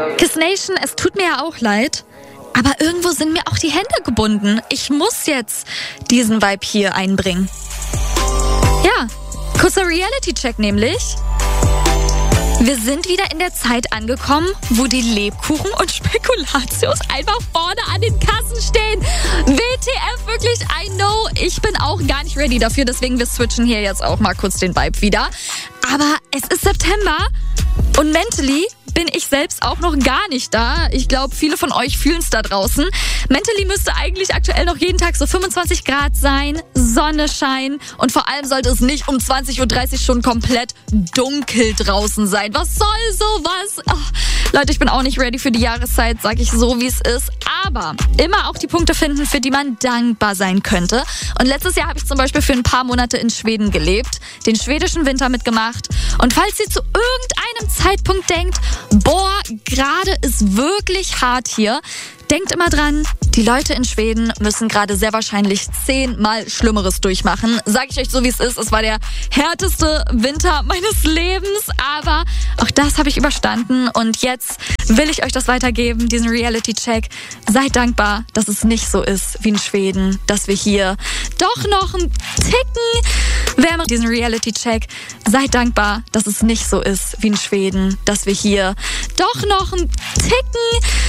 Kiss Nation, es tut mir ja auch leid, aber irgendwo sind mir auch die Hände gebunden. Ich muss jetzt diesen Vibe hier einbringen. Ja, kurzer Reality-Check nämlich. Wir sind wieder in der Zeit angekommen, wo die Lebkuchen und Spekulatius einfach vorne an den Kassen stehen. WTF, wirklich, I know. Ich bin auch gar nicht ready dafür, deswegen wir switchen hier jetzt auch mal kurz den Vibe wieder. Aber es ist September und mentally bin ich selbst auch noch gar nicht da. Ich glaube, viele von euch fühlen es da draußen. Mentally müsste eigentlich aktuell noch jeden Tag so 25 Grad sein, Sonne scheinen und vor allem sollte es nicht um 20.30 Uhr schon komplett dunkel draußen sein. Was soll sowas? Oh, Leute, ich bin auch nicht ready für die Jahreszeit, sage ich so, wie es ist. Aber immer auch die Punkte finden, für die man dankbar sein könnte. Und letztes Jahr habe ich zum Beispiel für ein paar Monate in Schweden gelebt, den schwedischen Winter mitgemacht. Und falls ihr zu irgendeinem Zeitpunkt denkt, boah, gerade ist wirklich hart hier, denkt immer dran, die Leute in Schweden müssen gerade sehr wahrscheinlich 10-mal Schlimmeres durchmachen. Sag ich euch so, wie es ist. Es war der härteste Winter meines Lebens, aber auch das habe ich überstanden und jetzt will ich euch das weitergeben, diesen Reality-Check. Seid dankbar, dass es nicht so ist wie in Schweden, dass wir hier doch noch einen Ticken wärmer. Diesen Reality-Check. Seid dankbar, dass es nicht so ist wie in Schweden, dass wir hier doch noch einen Ticken